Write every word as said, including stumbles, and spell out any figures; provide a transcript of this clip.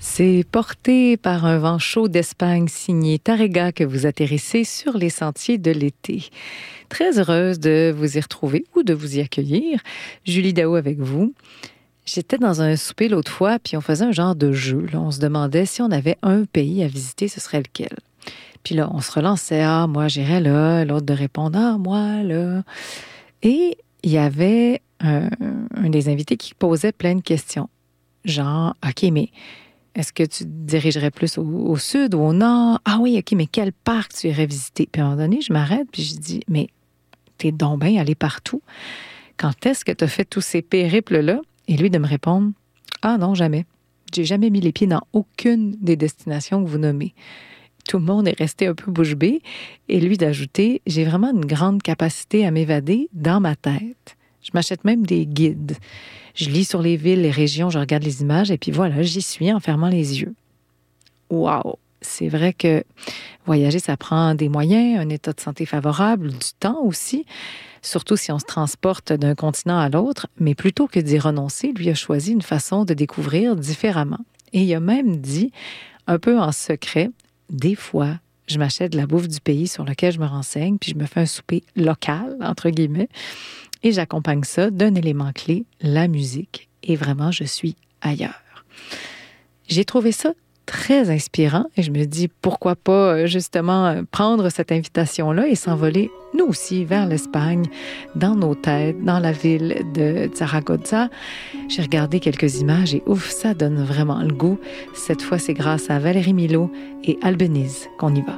C'est porté par un vent chaud d'Espagne signé Tárrega que vous atterrissez sur les sentiers de l'été. Très heureuse de vous y retrouver ou de vous y accueillir. Julie Daou avec vous. J'étais dans un souper l'autre fois, puis on faisait un genre de jeu. Là, on se demandait si on avait un pays à visiter, ce serait lequel. Puis là, on se relançait. Ah, moi, j'irais là. L'autre de répondre. Ah, moi, là. Et il y avait un, un des invités qui posait plein de questions. Genre, OK, mais est-ce que tu te dirigerais plus au, au sud ou au nord? Ah oui, OK, mais quel parc tu irais visiter? Puis à un moment donné, je m'arrête puis je dis, mais t'es donc bien allé partout. Quand est-ce que tu as fait tous ces périples-là? Et lui de me répondre, ah non, jamais. J'ai jamais mis les pieds dans aucune des destinations que vous nommez. Tout le monde est resté un peu bouche bée. Et lui d'ajouter, j'ai vraiment une grande capacité à m'évader dans ma tête. Je m'achète même des guides. Je lis sur les villes, les régions, je regarde les images et puis voilà, j'y suis en fermant les yeux. Wow! C'est vrai que voyager, ça prend des moyens, un état de santé favorable, du temps aussi, surtout si on se transporte d'un continent à l'autre. Mais plutôt que d'y renoncer, lui a choisi une façon de découvrir différemment. Et il a même dit, un peu en secret, des fois, je m'achète de la bouffe du pays sur lequel je me renseigne, puis je me fais un souper local, entre guillemets, et j'accompagne ça d'un élément clé, la musique. Et vraiment, je suis ailleurs. J'ai trouvé ça très inspirant et je me dis, pourquoi pas justement prendre cette invitation-là et s'envoler, nous aussi, vers l'Espagne, dans nos têtes, dans la ville de Zaragoza. J'ai regardé quelques images et ouf, ça donne vraiment le goût. Cette fois, c'est grâce à Valérie Milot et Albeniz qu'on y va.